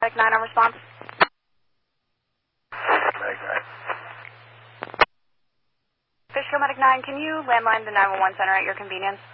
Medic 9 on response. Medic 9. Fishkill Medic 9, can you landline the 911 center at your convenience?